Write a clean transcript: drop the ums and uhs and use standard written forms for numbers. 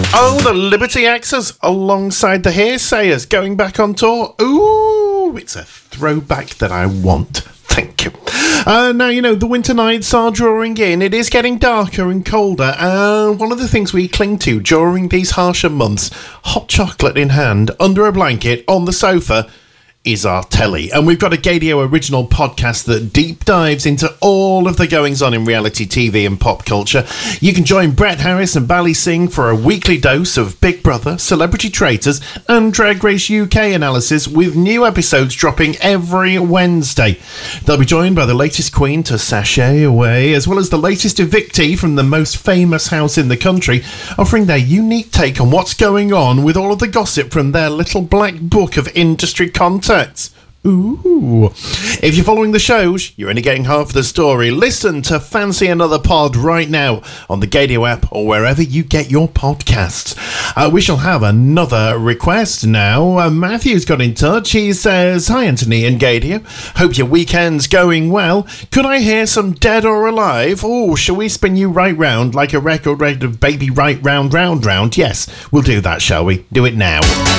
Oh, the Liberty Axes alongside the Hearsayers going back on tour. Ooh, it's a throwback that I want. Thank you. Now, you know, the winter nights are drawing in. It is getting darker and colder. One of the things we cling to during these harsher months, hot chocolate in hand, under a blanket, on the sofa, is our telly. And we've got a Gadio original podcast that deep dives into all of the goings-on in reality TV and pop culture. You can join Brett Harris and Bally Singh for a weekly dose of Big Brother, Celebrity Traitors and Drag Race UK analysis, with new episodes dropping every Wednesday. They'll be joined by the latest queen to sashay away, as well as the latest evictee from the most famous house in the country, offering their unique take on what's going on with all of the gossip from their little black book of industry contacts. Ooh. If you're following the shows, you're only getting half the story. Listen to Fancy Another Pod right now on the Gadio app or wherever you get your podcasts. We shall have another request now. Matthew's got in touch. He says, "Hi Anthony and Gadio. Hope your weekend's going well. Could I hear some Dead or Alive? Oh, shall we spin you right round like a record of Baby Right Round Round Round? Yes, we'll do that, shall we? Do it now."